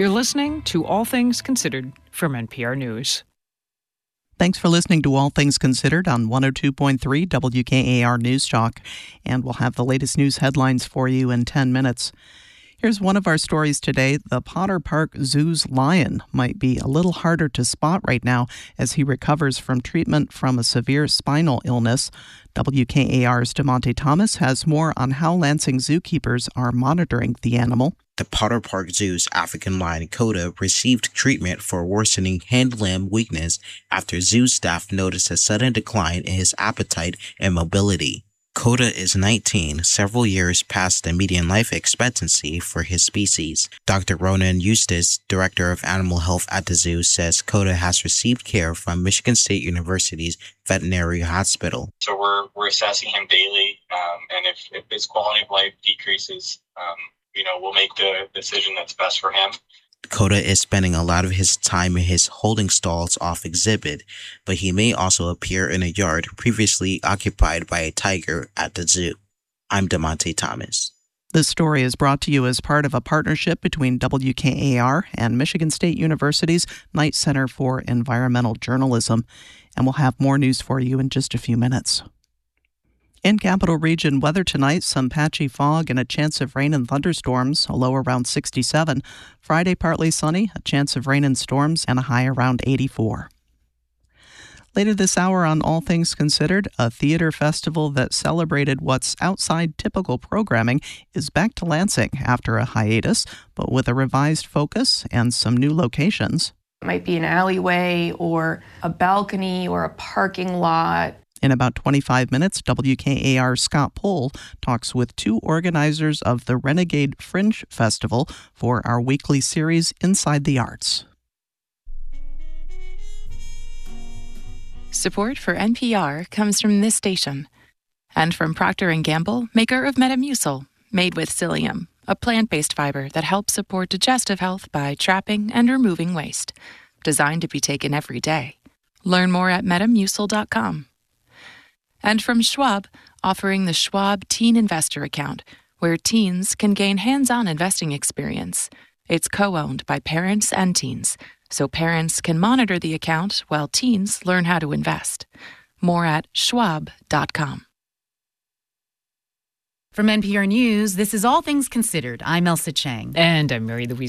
You're listening to All Things Considered from NPR News. Thanks for listening to All Things Considered on 102.3 WKAR News Talk. And we'll have the latest news headlines for you in 10 minutes. Here's one of our stories today. The Potter Park Zoo's lion might be a little harder to spot right now as he recovers from treatment from a severe spinal illness. WKAR's DeMonte Thomas has more on how Lansing zookeepers are monitoring the animal. The Potter Park Zoo's African lion Coda received treatment for worsening hand-limb weakness after zoo staff noticed a sudden decline in his appetite and mobility. Coda is 19, several years past the median life expectancy for his species. Dr. Ronan Eustace, Director of Animal Health at the zoo, says Coda has received care from Michigan State University's veterinary hospital. So we're assessing him daily, and if his quality of life decreases, we'll make the decision that's best for him. Coda is spending a lot of his time in his holding stalls off exhibit, but he may also appear in a yard previously occupied by a tiger at the zoo. I'm DeMonte Thomas. This story is brought to you as part of a partnership between WKAR and Michigan State University's Knight Center for Environmental Journalism. And we'll have more news for you in just a few minutes. In Capital Region weather tonight, some patchy fog and a chance of rain and thunderstorms, a low around 67. Friday, partly sunny, a chance of rain and storms, and a high around 84. Later this hour on All Things Considered, a theater festival that celebrated what's outside typical programming is back to Lansing after a hiatus, but with a revised focus and some new locations. It might be an alleyway or a balcony or a parking lot. In about 25 minutes, WKAR's Scott Pohl talks with two organizers of the Renegade Fringe Festival for our weekly series Inside the Arts. Support for NPR comes from this station and from Procter & Gamble, maker of Metamucil, made with psyllium, a plant-based fiber that helps support digestive health by trapping and removing waste. Designed to be taken every day. Learn more at metamucil.com. And from Schwab, offering the Schwab Teen Investor Account, where teens can gain hands-on investing experience. It's co-owned by parents and teens, so parents can monitor the account while teens learn how to invest. More at schwab.com. From NPR News, this is All Things Considered. I'm Elsa Chang. And I'm Mary Louise